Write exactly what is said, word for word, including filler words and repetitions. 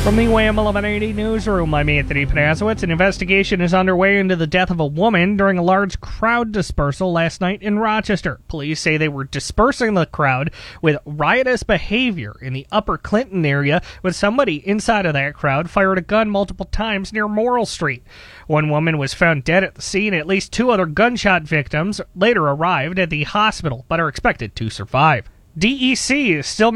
From the Wham eleven eighty newsroom, I'm Anthony Panasowitz. An investigation is underway into the death of a woman during a large crowd dispersal last night in Rochester. Police say they were dispersing the crowd with riotous behavior in the Upper Clinton area when somebody inside of that crowd fired a gun multiple times near Morrill Street. One woman was found dead at the scene. At least two other gunshot victims later arrived at the hospital but are expected to survive. D E C is still